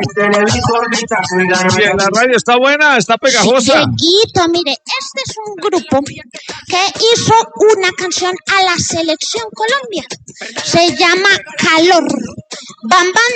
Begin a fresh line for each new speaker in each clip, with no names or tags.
Bien, la radio está buena, está pegajosa.
Dieguito, mire, este es un grupo que hizo una canción a la Selección Colombia. Se llama Calor. Bambán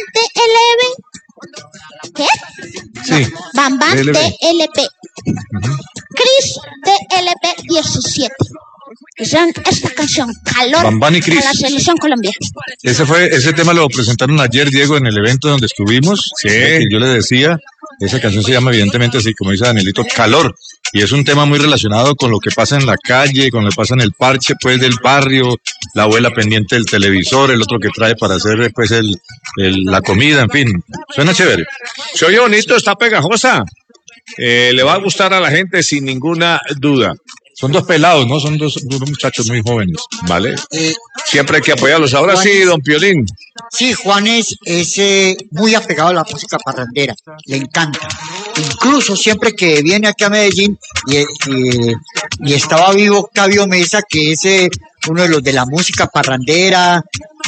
DLB. ¿Qué?
Sí.
No, Bambán DLB. Cris DLB 17. Hicieron esta canción, Calor,
Bambán y Cris.
a la Selección Colombia.
Ese tema lo presentaron ayer, Diego, en el evento donde estuvimos. Sí. Que yo le decía, esa canción se llama evidentemente así, como dice Danielito, Calor. Y es un tema muy relacionado con lo que pasa en la calle, con lo que pasa en el parche, pues, del barrio, la abuela pendiente del televisor, el otro que trae para hacer, pues, la comida, en fin. Suena chévere.
Se oye bonito, está pegajosa. Le va a gustar a la gente sin ninguna duda.
Son dos pelados, ¿no? Son dos muchachos muy jóvenes, ¿vale?
Siempre hay que apoyarlos. Ahora
Juan,
sí, don Piolín.
Sí, Juanes es muy apegado a la música parrandera, le encanta. Incluso siempre que viene aquí a Medellín y estaba vivo Octavio Mesa, que es uno de los de la música parrandera,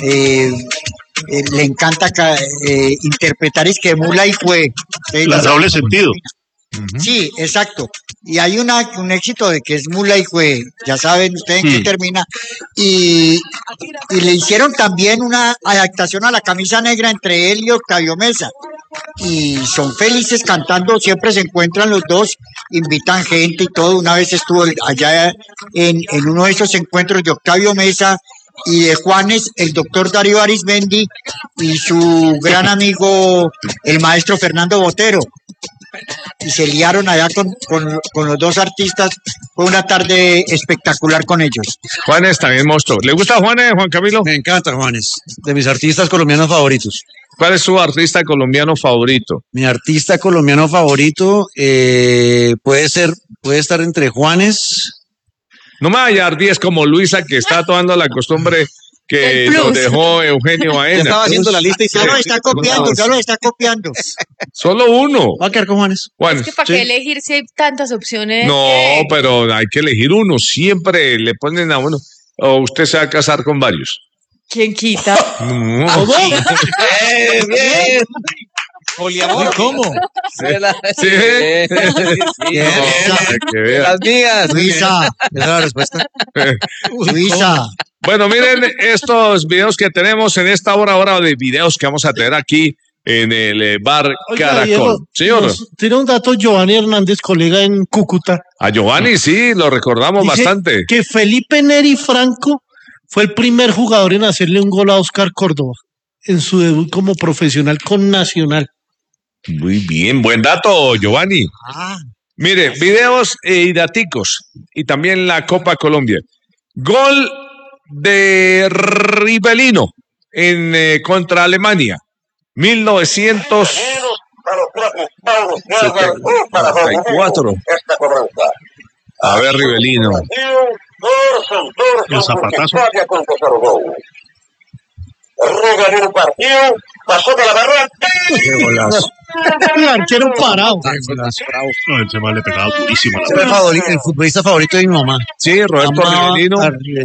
le encanta interpretar es que Mula y fue.
La doble sentido.
Sí, exacto. Y hay un éxito de que es Mula y Jue, ya saben ustedes en qué termina. Y le hicieron también una adaptación a La Camisa Negra entre él y Octavio Mesa. Y son felices cantando, siempre se encuentran los dos, invitan gente y todo. Una vez estuvo allá en uno de esos encuentros de Octavio Mesa y de Juanes, el doctor Darío Arismendi y su gran amigo, el maestro Fernando Botero. Y se liaron allá con los dos artistas. Fue una tarde espectacular con ellos.
Juanes también monstruo. ¿Le gusta Juanes, Juan Camilo?
Me encanta Juanes, de mis artistas colombianos favoritos.
¿Cuál es su artista colombiano favorito?
Mi artista colombiano favorito puede estar entre Juanes.
No me vaya a dar 10 como Luisa, que está tomando la costumbre que nos dejó Eugenio Baena.
Estaba haciendo la lista y
ya lo está copiando.
Solo uno.
Va a quedar con Juanes.
Juanes.
Es que para qué elegir si hay tantas opciones.
No, pero hay que elegir uno. Siempre le ponen a uno. O usted se va a casar con varios.
¿Quién quita?
No.
Bien. Poliamor.
¿Cómo?
Sí.
Las mías.
Luisa.
Esa es la respuesta.
Luisa.
Bueno, miren estos videos que tenemos en esta hora de videos que vamos a tener aquí en el bar Caracol.
Diego,
Señor.
Tiene un dato Giovanni Hernández, colega en Cúcuta.
A Giovanni sí, lo recordamos
Dice
bastante.
que Felipe Neri Franco fue el primer jugador en hacerle un gol a Oscar Córdoba en su debut como profesional con Nacional.
Muy bien, buen dato, Giovanni. Mire, videos y daticos. Y también la Copa Colombia. Gol de Rivelino contra Alemania. 1974. A ver, Rivelino.
El zapatazo.
Regaló un partido, pasó de la barra.
Qué golazo.
El arquero parado.
No, el tema le pegaba durísimo.
El futbolista favorito de mi mamá.
Sí, Roberto Rivelino.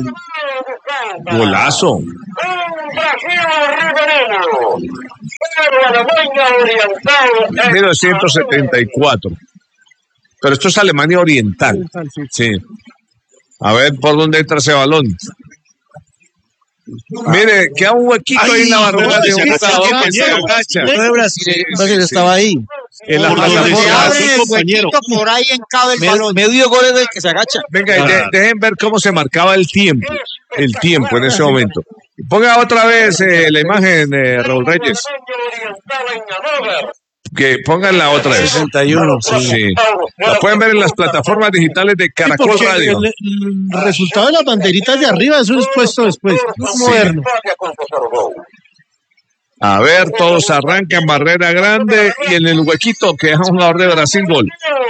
Golazo.
Brasil Riverino.
1974. Pero esto es Alemania Oriental. Sí. A ver por dónde entra ese balón. Mire, queda un huequito ahí en la barrera de un jugador que se agacha.
No de Brasil, estaba ahí.
En la
compañero. Por ahí encabe el balón.
Medio gol es del que se agacha.
Venga, dejen ver cómo se marcaba el tiempo en ese momento. Ponga otra vez la imagen, Raúl Reyes. Que pónganla otra vez.
61,
sí. La pueden ver en las plataformas digitales de Caracol Radio.
El resultado de las banderitas de arriba, eso es puesto después. Es moderno.
A ver, todos arrancan barrera grande y en el huequito que deja un jugador de Brasil gol.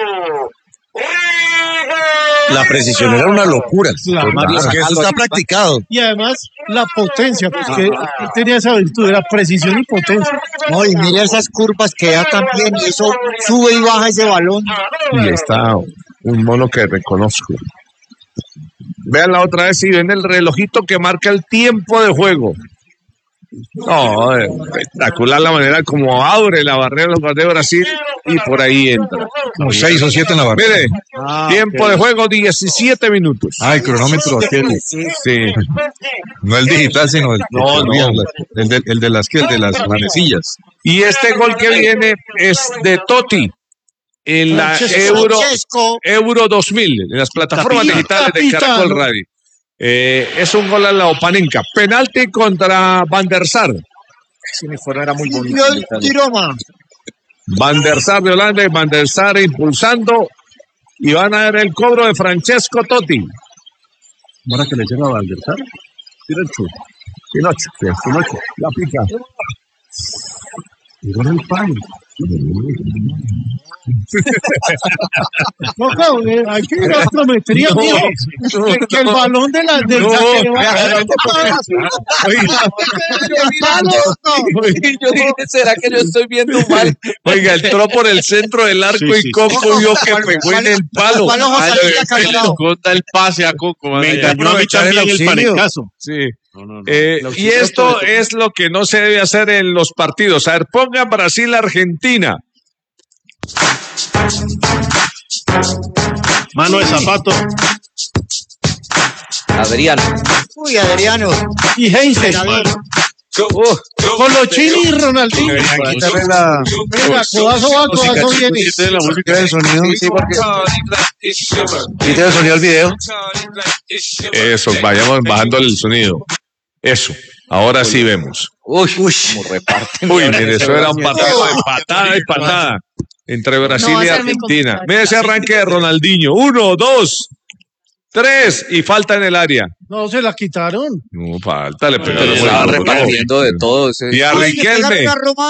La precisión era una locura.
Claro,
eso está practicado.
Y además la potencia, pues que tenía esa virtud, era precisión y potencia.
No, y mira esas curvas que da también, y eso sube y baja ese balón.
Y está un mono que reconozco. Vean la otra vez y ven el relojito que marca el tiempo de juego. No, espectacular la manera como abre la barrera los jugadores de Brasil y por ahí entra.
Como 6 o 7 en la barrera.
Mire, tiempo de juego 17 minutos.
Ah, el cronómetro aquel.
Sí.
No el digital, sino el de las manecillas.
Y este gol que viene es de Totti en la Euro 2000, en las plataformas digitales de Caracol Radio. Es un gol a la Opanenka. Penalti contra Van der Sar.
Ese uniforme era muy bonito.
Van der Sar de Holanda y Van der Sar impulsando. Y van a ver el cobro de Francesco Totti.
¿Ahora que le llega a Van der Sar?
Pinocho. La pica.
Y con el pan.
Hay que ir a prometería, que el balón del saque
¿Será que yo estoy viendo mal?
Oiga, entró por el centro del arco y Coco vio que pegó en el palo.
Conta el pase a Coco. Me engañó a mí también el panecazo.
Sí. Y esto es lo que no se debe hacer en los partidos. A ver, pongan Brasil-Argentina.
Mano de zapato.
Adriano.
Uy, Adriano.
Y Heinze. Colochini y Ronaldinho. Venga, codazo viene.
Quita el sonido. Sí, porque... Quita el sonido del video.
Eso, vayamos bajando el sonido. Eso, ahora sí vemos.
Uy, como reparten.
Uy, mire, eso era un partido de patada y patada entre Brasil y Argentina. Mire ese arranque de Ronaldinho. 1, 2, 3 y falta en el área.
No, se la quitaron.
No, falta, le
Pero estaba repartiendo de todo.
Y a Riquelme.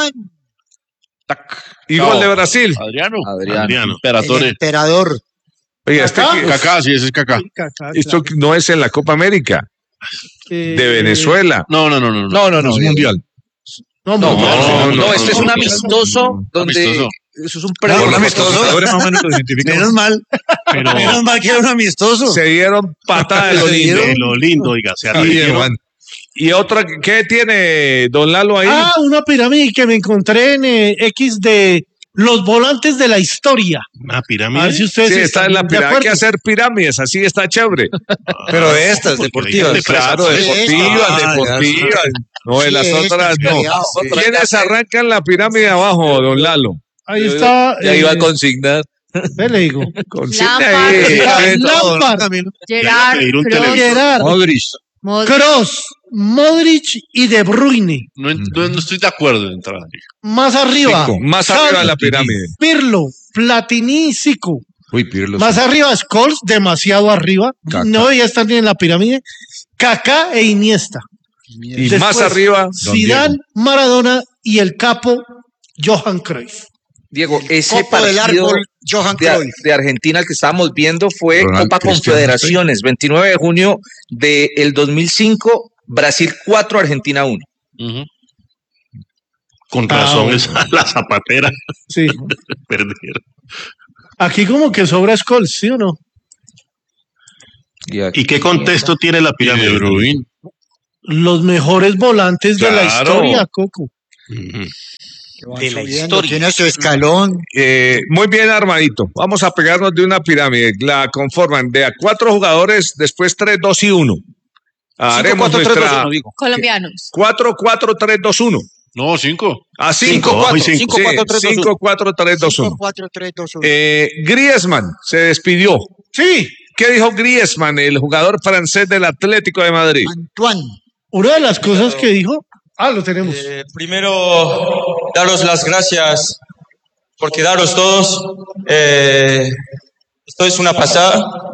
Y gol de Brasil.
Adriano.
Emperador.
Oiga,
Kaká, sí, ese es Kaká.
Esto no es en la Copa América. De Venezuela.
No.
Es mundial.
No, este es un amistoso donde... Eso es un
amistoso. Menos mal. Menos mal que era un amistoso.
Se dieron patada
de lo lindo, oiga.
Y otra, ¿qué tiene Don Lalo ahí?
Una pirámide que me encontré en X de los volantes de la historia.
¿Una pirámide?
A ver si ustedes
está en la pirámide. Hay que hacer pirámides, así está chévere.
Pero de estas, deportivas.
Claro, deportivas. No, de las otras no. ¿Quiénes arrancan la pirámide abajo, Don Lalo?
Ahí está.
Ya iba a consignar.
Le digo.
Lampard. Gerard.
Kroos, Modric y De Bruyne.
No estoy de acuerdo en entrar.
Más arriba.
Más arriba de la pirámide.
Pirlo, Platini y Zico.
Uy, Pirlo.
Más arriba, Scholes, demasiado arriba.
Kaká.
No debería estar ni en la pirámide. Kaká e Iniesta.
Y después, más arriba,
Zidane, Maradona y el capo Johan Cruyff.
Diego, ese partido de Argentina el que estábamos viendo fue Copa Confederaciones, 29 de junio del 2005, Brasil 4, Argentina 1.
Con razón, la zapatera.
Sí.
Perdieron.
Aquí como que sobra Scholes, ¿sí o no?
¿Y qué contexto tiene la pirámide de Bruyne?
Los mejores volantes de la historia, Coco.
De la historia. Tiene su escalón.
Muy bien armadito. Vamos a pegarnos de una pirámide. La conforman de a 4 jugadores, después 3, 2 y 1. Haremos
5, 4,
nuestra...
3, 2, 1, colombianos.
4, 4, 3, 2, 1.
No, 5.
5, 4, 3, 2, 1. Griezmann se despidió.
Sí.
¿Qué dijo Griezmann, el jugador francés del Atlético de Madrid?
Antoine.
Una de las cosas que dijo... lo tenemos.
Primero, daros las gracias por quedaros todos. Esto es una pasada.